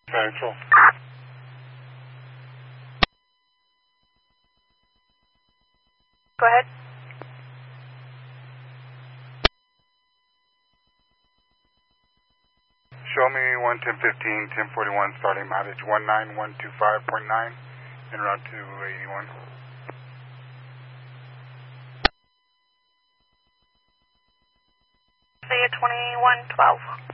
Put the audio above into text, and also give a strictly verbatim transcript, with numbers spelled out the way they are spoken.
Central. Go ahead. Show me one ten fifteen, ten forty-one, starting mileage one nine one two five point nine, en route to eighty-one. Say twenty-one twelve.